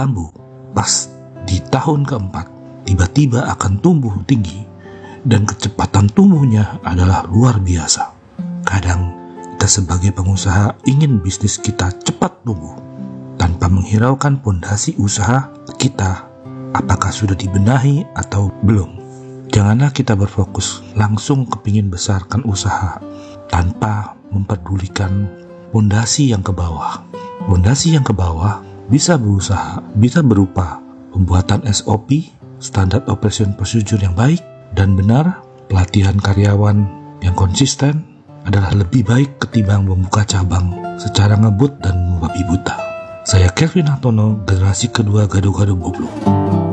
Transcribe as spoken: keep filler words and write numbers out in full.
bambu, pas di tahun keempat tiba-tiba akan tumbuh tinggi dan kecepatan tumbuhnya adalah luar biasa. Kadang kita sebagai pengusaha ingin bisnis kita cepat tumbuh tanpa menghiraukan pondasi usaha kita apakah sudah dibenahi atau belum. Janganlah kita berfokus langsung kepingin besarkan usaha tanpa memperdulikan pondasi yang ke bawah. Pondasi yang ke bawah bisa berusaha, bisa berupa pembuatan S O P, standar operation procedure yang baik dan benar, pelatihan karyawan yang konsisten adalah lebih baik ketimbang membuka cabang secara ngebut dan membabi buta. Saya Kelvin Hartono, generasi kedua Gado-Gado Boblo.